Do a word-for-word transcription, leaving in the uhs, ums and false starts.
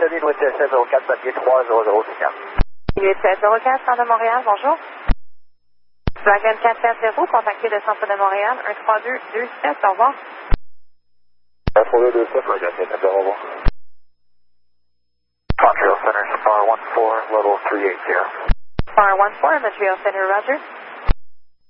Salut, Louis sept zéro quatre, papier trois zéro zéro quatre. huit sept zéro quatre, centre de Montréal, bonjour. Wagon quatre quatre zéro, contactez le centre de Montréal, un trois deux deux sept, au revoir. un trois deux deux sept, Wagon quatre quatre zéro, au revoir. Montreal Center, Spar one four, level three eight zero. Spar one four, Montreal Center, Roger.